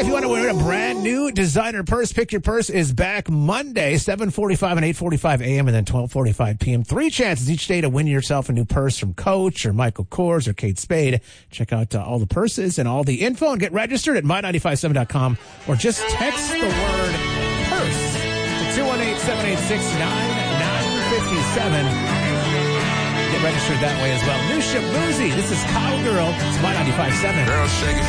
if you want to win a brand new designer purse, Pick Your Purse is back Monday, 7:45 and 8:45 a.m. and then 12:45 p.m. 3 chances each day to win yourself a new purse from Coach or Michael Kors or Kate Spade. Check out all the purses and all the info and get registered at my957.com or just text the word purse to 218-786-9957. Get registered that way as well. New ship Boozy. This is Cowgirl. It's My 95.7. Girl, shake it.